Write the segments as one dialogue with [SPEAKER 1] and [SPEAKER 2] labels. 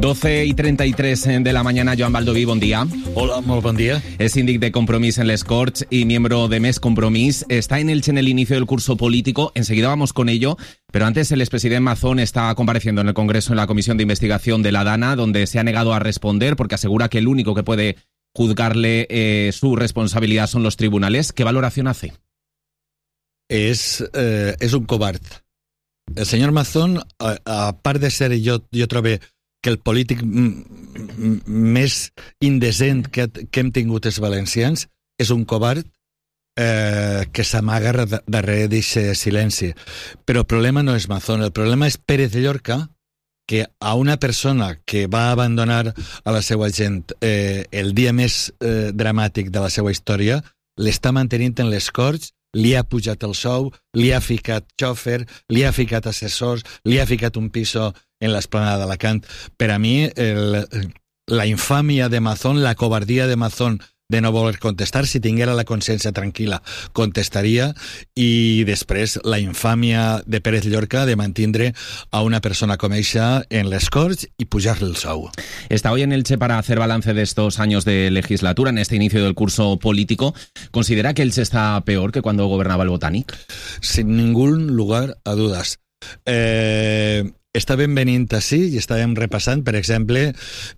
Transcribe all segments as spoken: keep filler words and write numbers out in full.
[SPEAKER 1] doce y treinta y tres de la mañana, Joan Baldoví, bon dia.
[SPEAKER 2] Hola, molt bon dia.
[SPEAKER 1] Es síndic de Compromís en les Corts y miembro de Més Compromís. Está en Elche en el inicio del curso político. Enseguida vamos con ello. Pero antes, el expresidente Mazón está compareciendo en el Congreso en la Comisión de Investigación de la DANA, donde se ha negado a responder porque asegura que el único que puede juzgarle eh, su responsabilidad son los tribunales. ¿Qué valoración hace?
[SPEAKER 2] És, eh, és un covard. El senyor Mazón, a, a part de ser, jo, jo trobo que el polític m- m- més indecent que, que hem tingut els valencians, és un covard eh, que s'amaga darrere d'aquest silenci. Però el problema no és Mazón, el problema és Pérez Llorca, que a una persona que va abandonar a la seva gent eh, el dia més eh, dramàtic de la seva història, l'està mantenint en les Corts, li ha pujat el sou, li ha ficat xòfer, li ha ficat assessors, li ha ficat un piso en l'esplanada d'Alacant. Per a mi, el, la infàmia de Mazón, la covardia de Mazón de no voler contestar, si tinguera la consciència tranquil·la, contestaria, i després la infàmia de Pérez Llorca de mantindre a una persona com eixa en les Corts i pujar-li el sou.
[SPEAKER 1] Está hoy en Elche para hacer balance de estos años de legislatura, en este inicio del curso político. ¿Considera que Elche está peor que cuando gobernaba el Botánic?
[SPEAKER 2] Sin ningún lugar a dudas. Eh... Estàvem venint així i estàvem repassant, per exemple,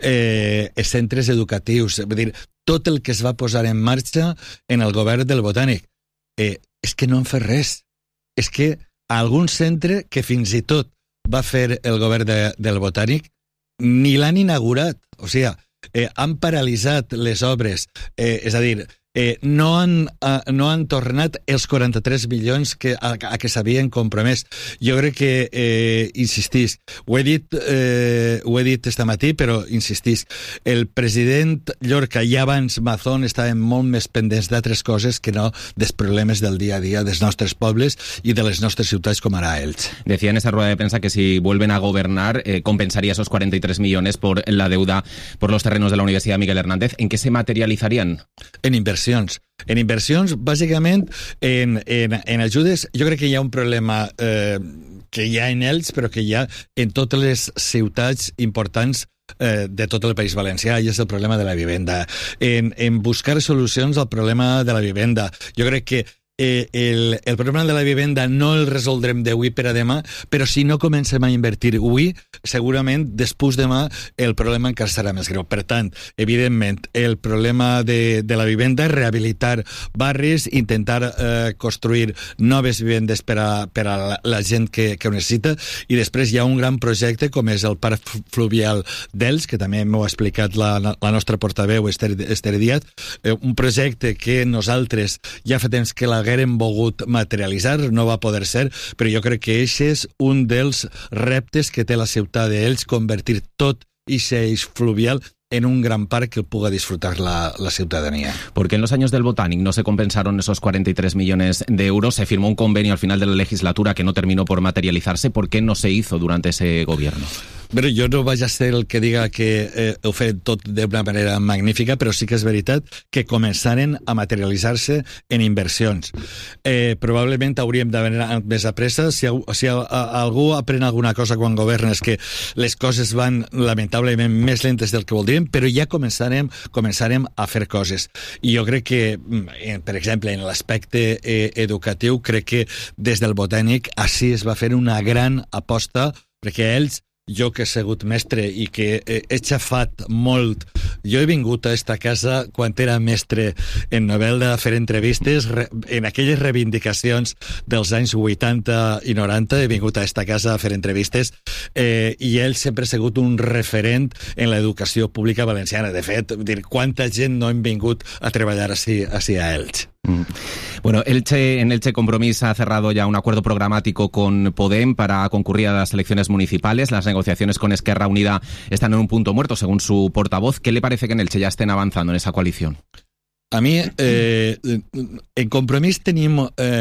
[SPEAKER 2] eh, els centres educatius, vull dir, tot el que es va posar en marxa en el govern del Botànic. Eh, és que no han fet res. És que algun centre que fins i tot va fer el govern de, del Botànic ni l'han inaugurat. O sigui, eh, han paralitzat les obres, eh, és a dir, Eh, no, han, uh, no han tornat els quaranta-tres milions que, a, a què s'havien compromès. Jo crec que, eh, insistís, ho he dit, eh, ho he dit esta matí, però insistís, el president Llorca i abans Mazón estaven molt més pendents d'altres coses que no dels problemes del dia a dia dels nostres pobles i de les nostres ciutats com ara Elche.
[SPEAKER 1] Decía en esa rueda de prensa que si vuelven a gobernar eh, compensaría esos cuarenta y tres millones por la deuda por los terrenos de la Universidad Miguel Hernández. ¿En qué se materializarían?
[SPEAKER 2] En inversió. En inversions, bàsicament, en, en, en ajudes, jo crec que hi ha un problema eh, que hi ha en ells, però que hi ha en totes les ciutats importants eh, de tot el País Valencià, i és el problema de la vivenda. En, en buscar solucions al problema de la vivenda. Jo crec que Eh, el, el problema de la vivenda no el resoldrem d'avui per a demà, però si no comencem a invertir avui, segurament després demà el problema encara serà més greu. Per tant, evidentment, el problema de, de la vivenda és rehabilitar barris, intentar eh, construir noves vivendes per a, per a la, la gent que, que ho necessita, i després hi ha un gran projecte com és el Parc Fluvial d'Elx, que també m'ho ha explicat la, la nostra portaveu Esther, Esther Díaz, eh, un projecte que nosaltres ja fa temps que la haguérem volgut materialitzar, no va poder ser, però jo crec que aquest és un dels reptes que té la ciutat d'Elx, convertir tot aquest eix fluvial en un gran parc que pueda disfrutar la, la ciudadanía.
[SPEAKER 1] Porque en los años del Botánic no se compensaron esos cuarenta y tres millones de euros, se firmó un convenio al final de la legislatura que no terminó por materializarse. ¿Por qué no se hizo durante ese gobierno?
[SPEAKER 2] Però jo no vaig a ser el que diga que eh, ho fet tot d'una manera magnífica, però sí que és veritat que començaren a materialitzar-se en inversions. Eh, probablement hauríem d'anar més a pressa. Si, si a, a, algú aprèn alguna cosa quan governa és que les coses van lamentablement més lentes del que voldríem, però ja començarem, començarem a fer coses. I jo crec que, per exemple, en l'aspecte eh, educatiu, crec que des del Botànic així es va fer una gran aposta, perquè ells, jo que he sigut mestre i que he xafat molt, jo he vingut a esta casa quan era mestre en Novelda a fer entrevistes, en aquelles reivindicacions dels anys vuitanta i noranta, he vingut a esta casa a fer entrevistes eh, i ell sempre ha sigut un referent en l'educació pública valenciana. De fet, dir, quanta gent no hem vingut a treballar així, així a Elx.
[SPEAKER 1] Bueno, Elche, en Elche Compromís ha cerrado ya un acuerdo programático con Podem para concurrir a las elecciones municipales. Las negociaciones con Esquerra Unida están en un punto muerto, según su portavoz. ¿Qué le parece que en Elche ya estén avanzando en esa coalición?
[SPEAKER 2] A mi, eh, en Compromís tenim,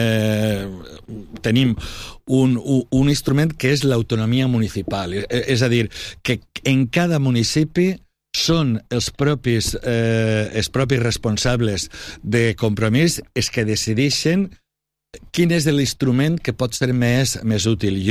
[SPEAKER 2] eh, tenim un, un instrument que és l'autonomia municipal. És a dir, que en cada municipi són els propis, eh, els propis responsables de Compromís els que decideixen quin és l'instrument que pot ser més, més útil. Jo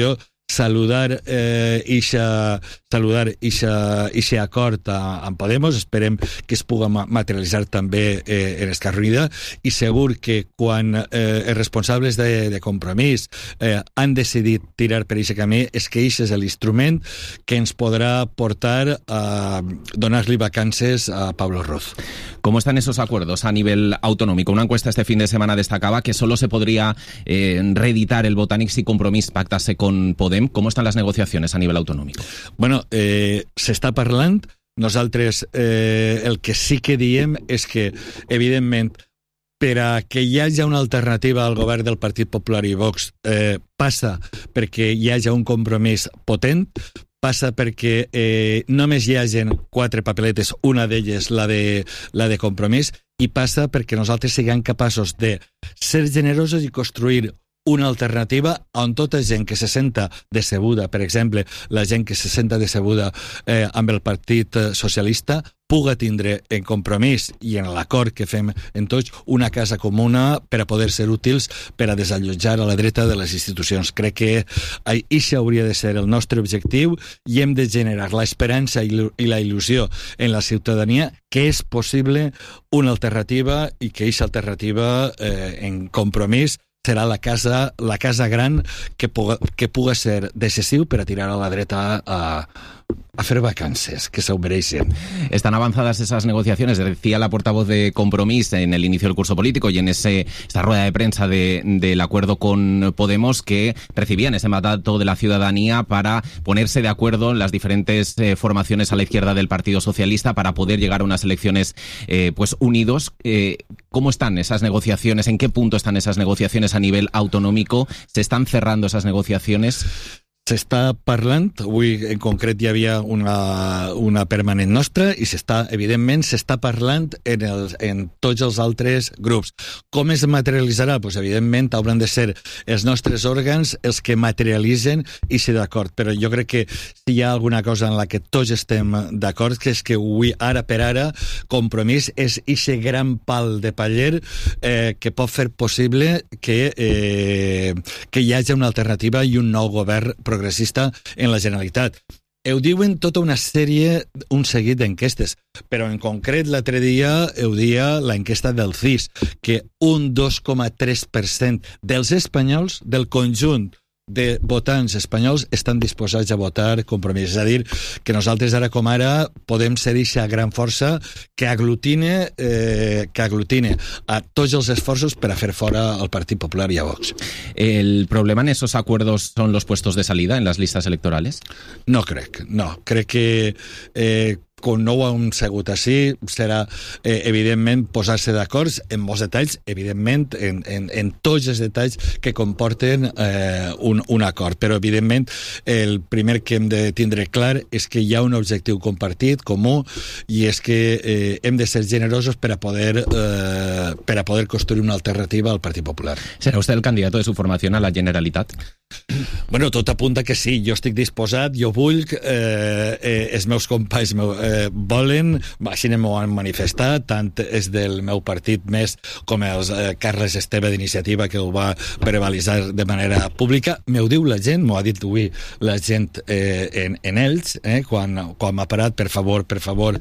[SPEAKER 2] saludar eh, ixa, saludar ixa, ixa acord amb Podemos, esperem que es pugui materialitzar també eh, en Esquerra Unida, i segur que quan eh, els responsables de, de Compromís eh, han decidit tirar per aquest camí, és que aquest és l'instrument que ens podrà portar a donar-li vacances a Pablo Ruz.
[SPEAKER 1] ¿Cómo están esos acuerdos a nivel autonómico? Una encuesta este fin de semana destacaba que solo se podría eh, reeditar el Botànic si Compromís pactase con Podem. ¿Cómo están las negociaciones a nivel autonómico?
[SPEAKER 2] Bueno, eh, s'està parlant. Nosaltres eh, el que sí que diem és que, evidentment, per a que hi hagi una alternativa al govern del Partit Popular i Vox, eh, passa perquè hi hagi un compromís potent, passa perquè eh, només hi hagin quatre papeletes, una d'elles la de, la de Compromís, i passa perquè nosaltres siguem capaços de ser generosos i construir una alternativa on tota gent que se senta decebuda, per exemple, la gent que se senta decebuda eh, amb el Partit Socialista, puga tindre en Compromís i en l'acord que fem en tots una casa comuna per a poder ser útils per a desallotjar a la dreta de les institucions. Crec que això hauria de ser el nostre objectiu i hem de generar l'esperança i la il·lusió en la ciutadania que és possible una alternativa i que aquesta alternativa eh, en Compromís serà la casa, la casa gran que puga, que puga ser decisiu per a tirar a la dreta a, a fer vacances, que se ho mereixen.
[SPEAKER 1] Están avanzadas esas negociaciones, decía la portavoz de Compromís en el inicio del curso político y en ese, esta rueda de prensa de, del acuerdo con Podemos, que recibían ese mandato de la ciudadanía para ponerse de acuerdo en las diferentes eh, formaciones a la izquierda del Partido Socialista para poder llegar a unas elecciones eh, pues unidos. Eh, ¿Cómo están esas negociaciones? ¿En qué punto están esas negociaciones a nivel autonómico? ¿Se están cerrando esas negociaciones?
[SPEAKER 2] S'està parlant, avui en concret hi havia una, una permanent nostra i s'està, evidentment, s'està parlant en, els, en tots els altres grups. Com es materialitzarà? Pues, evidentment, hauran de ser els nostres òrgans els que materialitzen i ser d'acord. Però jo crec que si hi ha alguna cosa en la que tots estem d'acord, que és que avui, ara per ara, Compromís és ixe gran pal de paller eh, que pot fer possible que, eh, que hi hagi una alternativa i un nou govern progressista en la Generalitat. Ho diuen tota una sèrie, un seguit d'enquestes, però en concret l'altre dia ho dia l'enquesta del C I S, que un dos coma tres per cent dels espanyols, del conjunt de votants espanyols, estan disposats a votar Compromís. És a dir, que nosaltres ara com ara podem ser aquesta gran força que aglutine, eh, que aglutine a tots els esforços per a fer fora el Partit Popular i a Vox.
[SPEAKER 1] ¿El problema en esos acuerdos son los puestos de salida en las listas electorales?
[SPEAKER 2] No crec, no. Crec que eh, com no ho han sigut així, serà, eh, evidentment, posar-se d'acord en molts detalls, evidentment, en, en, en tots els detalls que comporten eh, un, un acord. Però, evidentment, el primer que hem de tindre clar és que hi ha un objectiu compartit, comú, i és que eh, hem de ser generosos per a poder eh, per a poder construir una alternativa al Partit Popular.
[SPEAKER 1] ¿Será usted el candidato de su formación a la Generalitat?
[SPEAKER 2] Bueno, tot apunta que sí, jo estic disposat, jo vull, eh, eh, els meus companys meu, eh, volen, així m'ho han manifestat, tant és del meu partit més com els eh, Carles Esteve d'Iniciativa, que ho va prevalitzar de manera pública. M'ho diu la gent, m'ho ha dit avui la gent eh, en, en ells, eh, quan, quan m'ha parat, per favor, per favor,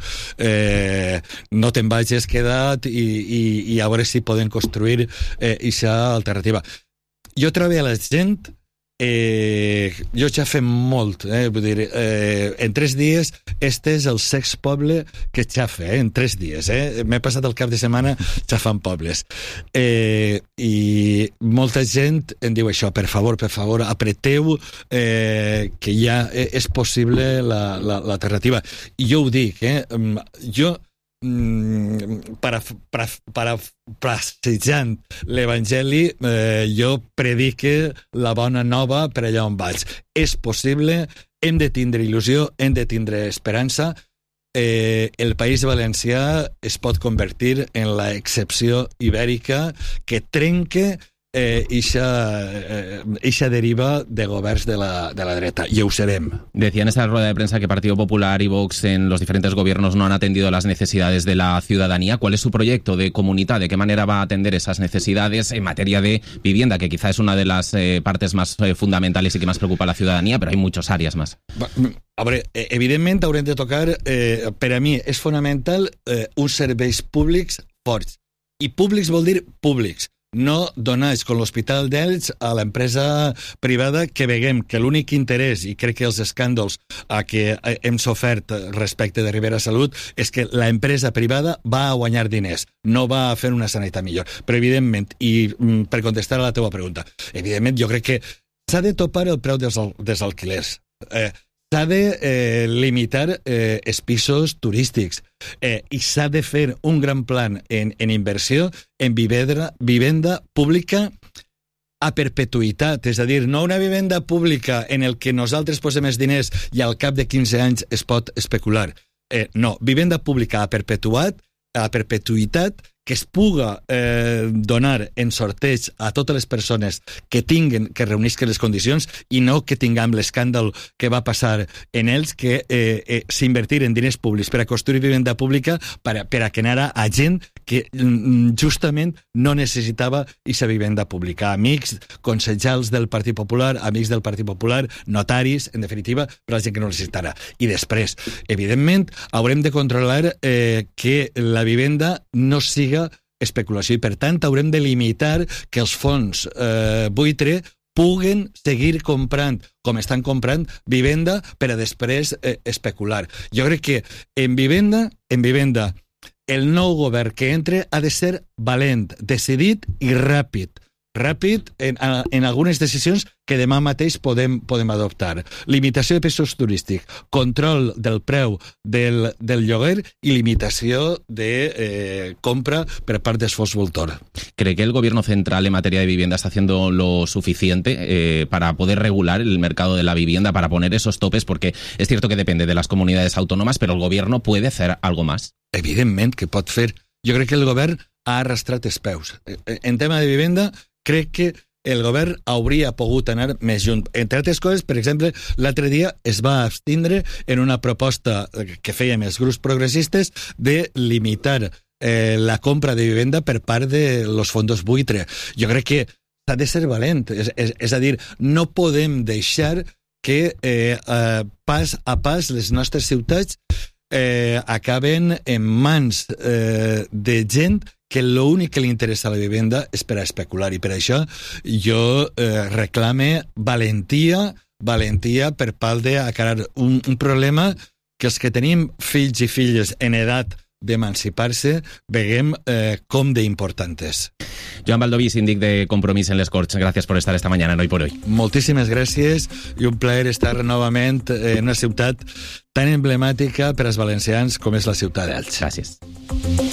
[SPEAKER 2] eh, no te'n vagis, queda't i, i, i a veure si podem construir aquesta eh, alternativa. Jo trobo a la gent Eh, jo ja fem molt, eh? Vull dir, eh, en tres dies este és el sex poble que xafa, eh? En tres dies, eh? M'he passat el cap de setmana xafant pobles, eh, i molta gent em diu això, per favor, per favor, apreteu, eh, que ja és possible l'alternativa. I jo ho dic, eh? Jo para, para, para passejant l'Evangeli, eh, jo predique la bona nova per allà on vaig. És possible, hem de tindre il·lusió, hem de tindre esperança. Eh, el País Valencià es pot convertir en l'excepció ibèrica que trenque eh, ixa, eh, ixa deriva de governs de la, de la dreta, i ho serem.
[SPEAKER 1] Decía en esta rueda de prensa que Partido Popular y Vox en los diferentes gobiernos no han atendido las necesidades de la ciudadanía. ¿Cuál es su proyecto de comunidad? ¿De qué manera va a atender esas necesidades en materia de vivienda, que quizá es una de las eh, partes más eh, fundamentales y que más preocupa a la ciudadanía, però hay muchas áreas más?
[SPEAKER 2] A veure, evidentment haurem de tocar, eh, per a mi és fonamental, eh, uns serveis públics forts. I públics vol dir públics, no donats com l'Hospital d'Elx a l'empresa privada, que veiem que l'únic interès, i crec que els escàndols a què hem sofert respecte de Ribera Salut, és que l'empresa privada va a guanyar diners, no va a fer una sanitat millor. Però evidentment, i per contestar a la teva pregunta, evidentment jo crec que s'ha de topar el preu dels, dels alquilers. Eh, s'ha de eh, limitar eh, els pisos turístics eh, i s'ha de fer un gran plan en, en inversió en vivenda, vivenda pública a perpetuïtat, és a dir, no una vivenda pública en el que nosaltres posem els diners i al cap de quinze anys es pot especular. Eh, no, vivenda pública a perpetuat, a perpetuïtat, que es puga eh, donar en sorteig a totes les persones que tinguen, que reunisquen les condicions, i no que tinguem l'escàndol que va passar en ells, que eh, eh, s'invertir en diners públics per a construir vivenda pública per a, per a que anara a gent que justament no necessitava aquesta vivenda pública. Amics, consellers del Partit Popular, amics del Partit Popular, notaris, en definitiva, per a la gent que no necessitarà. I després, evidentment, haurem de controlar eh, que la vivenda no sigui especulació, i per tant haurem de limitar que els fons eh, buitre puguen seguir comprant, com estan comprant, vivenda per a després eh, especular. Jo crec que en vivenda, en vivenda, el nou govern que entre ha de ser valent, decidit i ràpid. Ràpid en, en algunes decisions que demà mateix podem, podem adoptar. Limitació de pisos turístics, control del preu del, del lloguer i limitació de eh, compra per part dels fons voltor.
[SPEAKER 1] ¿Cree que el gobierno central en materia de vivienda está haciendo lo suficiente eh, para poder regular el mercado de la vivienda, para poner esos topes? Porque es cierto que depende de las comunidades autónomas, pero el gobierno puede hacer algo más.
[SPEAKER 2] Evidentment que pot fer. Jo crec que el govern ha arrastrat els peus. En tema de vivenda, crec que el govern hauria pogut anar més junt. Entre altres coses, per exemple, l'altre dia es va abstindre en una proposta que fèiem els grups progressistes de limitar eh, la compra de vivenda per part de los fondos buitre. Jo crec que s'ha de ser valent. És, és, és a dir, no podem deixar que eh, eh, pas a pas les nostres ciutats eh, acaben en mans eh, de gent que l'únic que li interessa la vivenda és per a especular, i per això jo eh, reclame valentia, valentia per part d'acabar un, un problema que els que tenim fills i filles en edat d'emancipar-se veiem eh, com d'important és.
[SPEAKER 1] Joan Baldoví, síndic de Compromís en les Corts, gràcies per estar esta mañana en Hoy por Hoy.
[SPEAKER 2] Moltíssimes gràcies i un plaer estar novament en una ciutat tan emblemàtica per als valencians com és la ciutat d'Elx.
[SPEAKER 1] Gràcies.